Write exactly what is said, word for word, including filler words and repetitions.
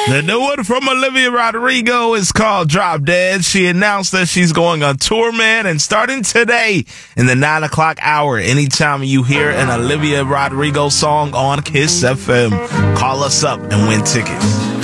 The new one from Olivia Rodrigo is called Drop Dead. She announced that she's going on tour, man, and starting today in the nine o'clock hour, anytime you hear an Olivia Rodrigo song on Kiss F M, call us up and win tickets.